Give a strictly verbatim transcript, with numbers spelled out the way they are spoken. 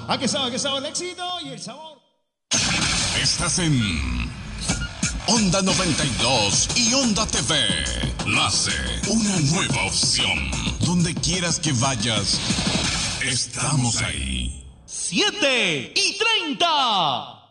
¿A qué sabe? ¿A qué sabe el éxito y el sabor? Estás en Onda noventa y dos y Onda T V. Nace una nueva opción. Donde quieras que vayas, estamos ahí. siete y treinta.